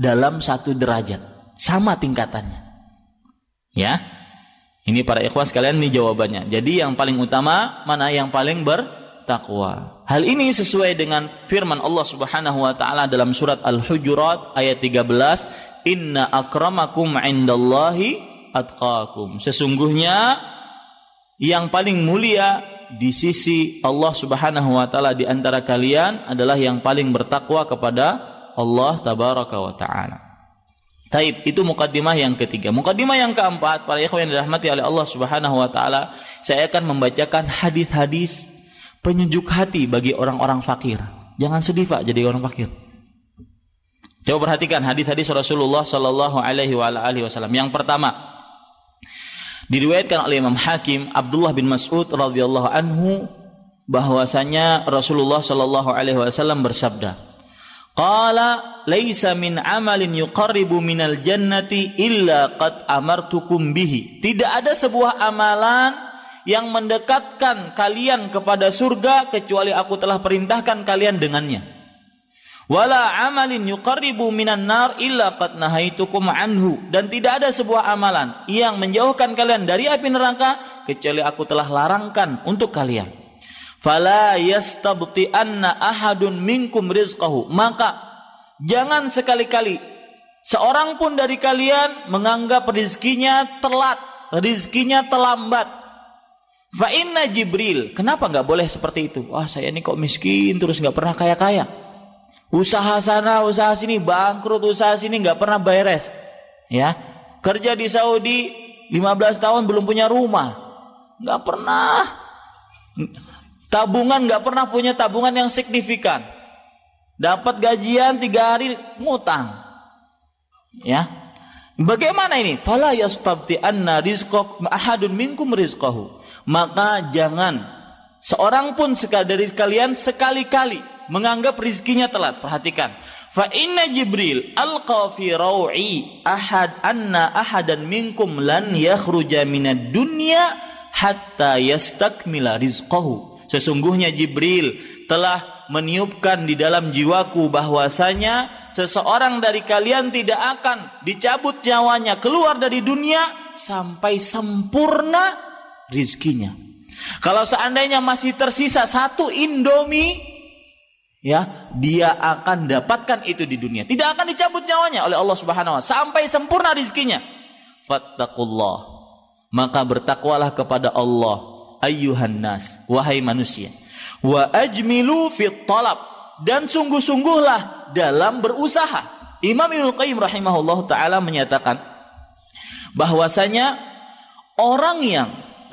dalam satu derajat, sama tingkatannya. Ya, ini para ikhwan sekalian, ini jawabannya. Jadi yang paling utama mana yang paling bertakwa. Hal ini sesuai dengan firman Allah Subhanahu wa taala dalam surat Al-Hujurat ayat 13, "Inna akramakum 'indallahi atqakum." Sesungguhnya yang paling mulia di sisi Allah Subhanahu wa taala di antara kalian adalah yang paling bertakwa kepada Allah tabaraka wa taala. Taib, itu mukaddimah yang ketiga. Mukaddimah yang keempat, para ikhwan yang dirahmati oleh Allah Subhanahu wa taala, saya akan membacakan hadis-hadis penyejuk hati bagi orang-orang fakir. Jangan sedih Pak jadi orang fakir. Coba perhatikan hadis-hadis Rasulullah sallallahu alaihi wasallam. Yang pertama, diriwayatkan oleh Imam Hakim, Abdullah bin Mas'ud radhiyallahu anhu, bahwasanya Rasulullah sallallahu alaihi wasallam bersabda, "Qala laisa min amalin yuqarribu minal jannati illa qad amartukum bihi." Tidak ada sebuah amalan yang mendekatkan kalian kepada surga kecuali aku telah perintahkan kalian dengannya. Wala amalin yuqarribu minan nar illa qad nahaitukum anhu, dan tidak ada sebuah amalan yang menjauhkan kalian dari api neraka kecuali aku telah larangkan untuk kalian. Fala yastabti'anna ahadun minkum rizqahu, maka jangan sekali-kali seorang pun dari kalian menganggap rizkinya telat, rizkinya terlambat. Fa inna Jibril, kenapa enggak boleh seperti itu? Wah, saya ini kok miskin terus enggak pernah kaya-kaya. Usaha sana, usaha sini, bangkrut, usaha sini nggak pernah beres. Ya, kerja di Saudi 15 tahun belum punya rumah, nggak pernah. Tabungan nggak pernah punya tabungan yang signifikan. Dapat gajian 3 hari ngutang. Ya, bagaimana ini? Fala yastabti'anna rizqakum ahadun minkum rizqahu. Maka jangan seorang pun dari kalian sekali-kali menganggap rizkinya telat. Perhatikan, fa inna Jibril alqa fi raw'i anna ahadan minkum lan yakhruja minad dunya hatta yastakmila rizqahu. Sesungguhnya Jibril telah meniupkan di dalam jiwaku bahwasanya seseorang dari kalian tidak akan dicabut nyawanya keluar dari dunia sampai sempurna rizkinya. Kalau seandainya masih tersisa 1 Indomie, ya, dia akan dapatkan itu di dunia. Tidak akan dicabut nyawanya oleh Allah Subhanahu wa taala sampai sempurna rizkinya. Fattaqullah, maka bertakwalah kepada Allah, ayyuhan nas, wahai manusia. Wa ajmilu fit talab, dan sungguh-sungguhlah dalam berusaha. Imam Ibnu Qayyim rahimahullah taala menyatakan bahwasanya orang yang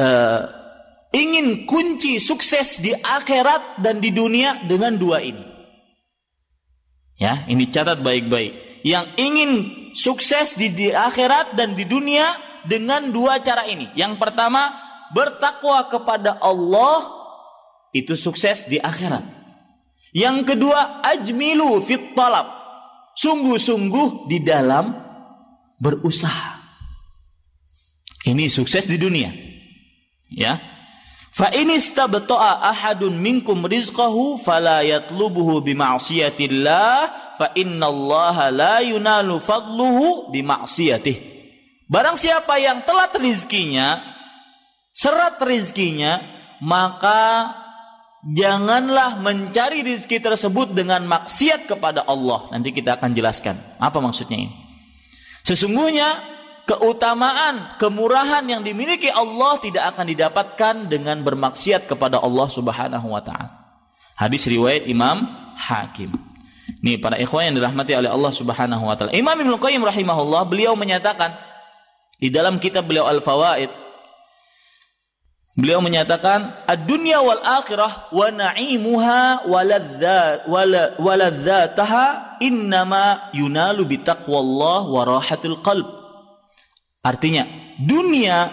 ingin kunci sukses di akhirat dan di dunia dengan 2 ini. Ya, ini catat baik-baik. Yang ingin sukses di akhirat dan di dunia dengan 2 cara ini. Yang pertama, bertakwa kepada Allah, itu sukses di akhirat. Yang kedua, ajmilu fit talab, sungguh-sungguh di dalam berusaha. Ini sukses di dunia. Ya. Fa in istabta'a ahadun minkum rizqahu fala yatlubuhu bima'siyatillah fa innallaha la yunalu fadluhu bima'siyatih. Barang siapa yang telat rizkinya, seret rizkinya, maka janganlah mencari rizki tersebut dengan maksiat kepada Allah. Nanti kita akan jelaskan apa maksudnya ini. Sesungguhnya keutamaan, kemurahan yang dimiliki Allah tidak akan didapatkan dengan bermaksiat kepada Allah Subhanahu wa taala. Hadis riwayat Imam Hakim. Ini para ikhwan yang dirahmati oleh Allah Subhanahu wa taala. Imam Ibnu Qayyim rahimahullah, beliau menyatakan di dalam kitab beliau Al-Fawaid, beliau menyatakan ad-dunya wal akhirah wa na'imuha wa ladzataha innama yunalu bi taqwallah wa rahatul qalb. Artinya dunia,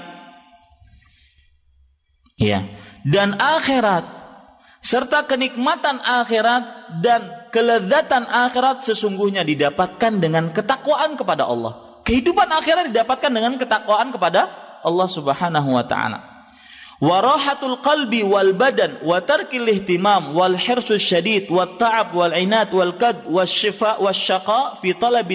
ya, dan akhirat serta kenikmatan akhirat dan kelezatan akhirat sesungguhnya didapatkan dengan ketakwaan kepada Allah. Kehidupan akhirat didapatkan dengan ketakwaan kepada Allah Subhanahu wa taala. Wa rahatul qalbi wal badan wa tarkil ihtimam wal hirsus syadid wat ta'ab wal inat wal kad wasyifa wasyaqa fi talab